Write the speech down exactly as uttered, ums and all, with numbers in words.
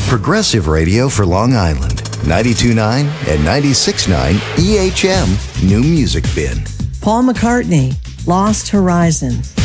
Progressive Radio for Long Island. ninety-two point nine and ninety-six point nine E H M New Music Bin. Paul McCartney, Lost Horizon.